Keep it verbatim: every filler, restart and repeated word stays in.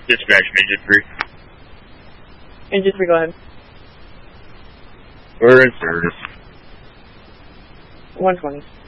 Dispatch, engine three. Engine three, go ahead. We're in service. one twenty.